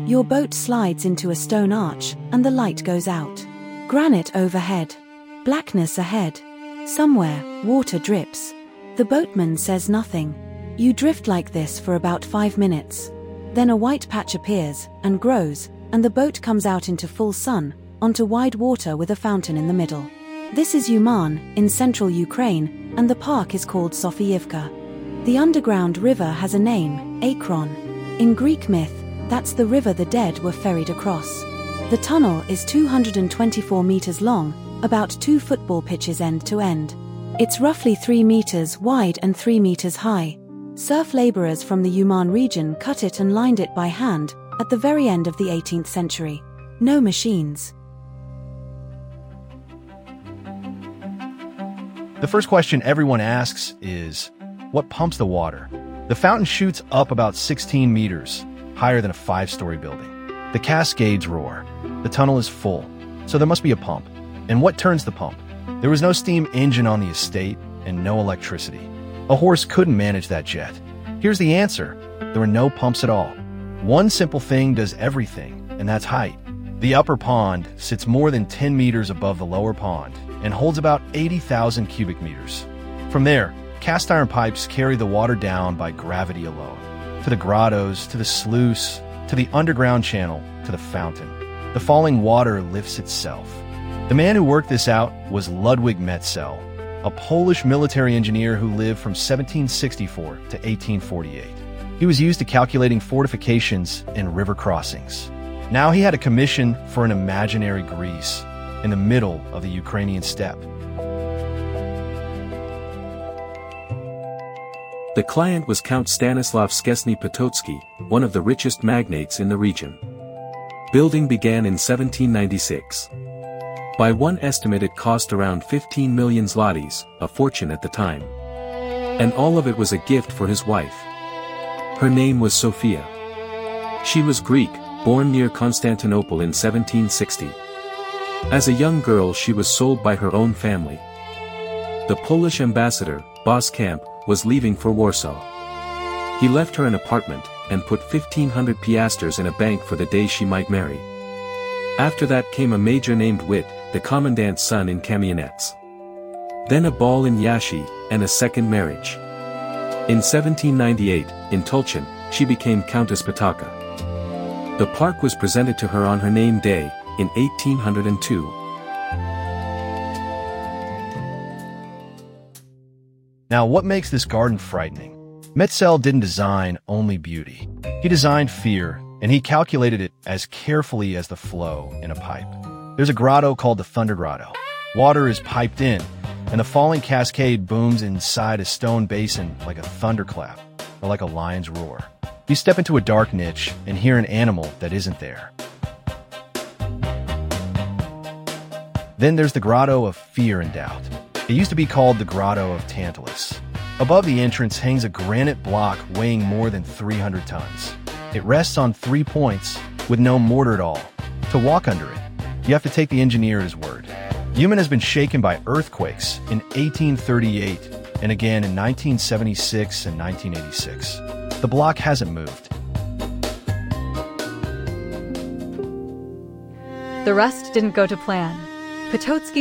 Your boat slides into a stone arch, and the light goes out. Granite overhead. Blackness ahead. Somewhere, water drips. The boatman says nothing. You drift like this for about 5 minutes. Then a white patch appears, and grows, and the boat comes out into full sun, onto wide water with a fountain in the middle. This is Uman, in central Ukraine, and the park is called Sofiyivka. The underground river has a name, Akron. In Greek myth, that's the river the dead were ferried across. The tunnel is 224 meters long, about 2 football pitches end to end. It's roughly 3 meters wide and 3 meters high. Surf laborers from the Uman region cut it and lined it by hand, at the very end of the 18th century. No machines. The first question everyone asks is, what pumps the water? The fountain shoots up about 16 meters, higher than a 5-story building. The cascades roar. The tunnel is full, so there must be a pump. And what turns the pump? There was no steam engine on the estate and no electricity. A horse couldn't manage that jet. Here's the answer. There were no pumps at all. One simple thing does everything, and that's height. The upper pond sits more than 10 meters above the lower pond and holds about 80,000 cubic meters. From there, cast iron pipes carry the water down by gravity alone, to the grottos, to the sluice, to the underground channel, to the fountain. The falling water lifts itself. The man who worked this out was Ludwig Metzel, a Polish military engineer who lived from 1764 to 1848. He was used to calculating fortifications and river crossings. Now he had a commission for an imaginary Greece in the middle of the Ukrainian steppe. The client was Count Stanislav Szczesny Potocki, one of the richest magnates in the region. Building began in 1796. By one estimate it cost around 15 million zlotys, a fortune at the time. And all of it was a gift for his wife. Her name was Sophia. She was Greek, born near Constantinople in 1760. As a young girl she was sold by her own family. The Polish ambassador, Boskamp, was leaving for Warsaw. He left her an apartment, and put 1,500 piasters in a bank for the day she might marry. After that came a major named Witt, the commandant's son in Kamianets. Then a ball in Yashi, and a second marriage. In 1798, in Tulchin, she became Countess Potocka. The park was presented to her on her name day, in 1802. Now, what makes this garden frightening? Metzel didn't design only beauty. He designed fear, and he calculated it as carefully as the flow in a pipe. There's a grotto called the Thunder Grotto. Water is piped in, and the falling cascade booms inside a stone basin like a thunderclap, or like a lion's roar. You step into a dark niche and hear an animal that isn't there. Then there's the Grotto of Fear and Doubt. It used to be called the Grotto of Tantalus. Above the entrance hangs a granite block weighing more than 300 tons. It rests on 3 points, with no mortar at all. To walk under it, you have to take the engineer at his word. Uman has been shaken by earthquakes in 1838 and again in 1976 and 1986. The block hasn't moved. The rest didn't go to plan. Potocki